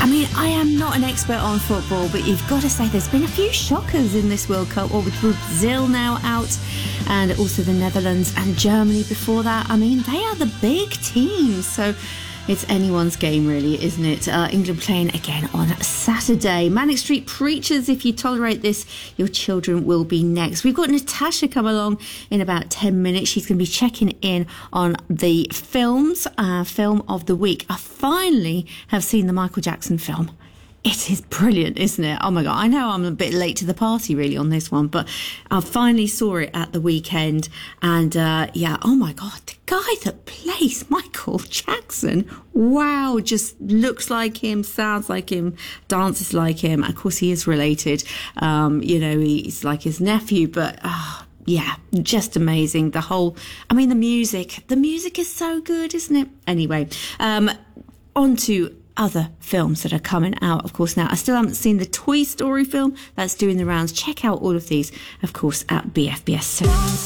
I mean, I am not an expert on football, but you've got to say there's been a few shockers in this World Cup, with Brazil now out and also the Netherlands and Germany before that. I mean, they are the big teams, so it's anyone's game, really, isn't it? England playing again on Saturday. Manic Street Preachers, if you tolerate this, your children will be next. We've got Natasha come along in about 10 minutes. She's going to be checking in on the films, film of the week. I finally have seen the Michael Jackson film. It is brilliant, isn't it? Oh my God, I know I'm a bit late to the party really on this one, but I finally saw it at the weekend and oh my God, the guy that plays Michael Jackson, wow, just looks like him, sounds like him, dances like him. Of course he is related, he's like his nephew, but yeah, just amazing. The music is so good, isn't it? Anyway, on to other films that are coming out, of course. Now, I still haven't seen the Toy Story film that's doing the rounds. Check out all of these, of course, at BFBS Cinemas.